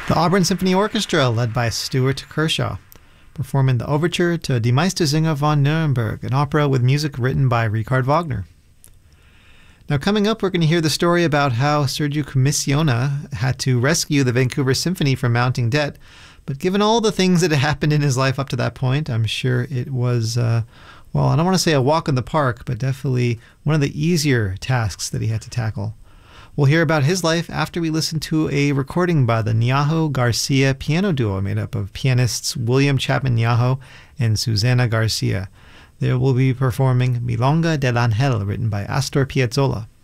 The Auburn Symphony Orchestra, led by Stuart Kershaw, performing the overture to Die Meistersinger von Nuremberg, an opera with music written by Richard Wagner. Now, coming up, we're going to hear the story about how Sergiu Commissiona had to rescue the Vancouver Symphony from mounting debt. But given all the things that had happened in his life up to that point, I'm sure it was, I don't want to say a walk in the park, but definitely one of the easier tasks that he had to tackle. We'll hear about his life after we listen to a recording by the Ñajo Garcia piano duo made up of pianists William Chapman Ñajo and Susana Garcia. They will be performing Milonga del Ángel, written by Astor Piazzolla.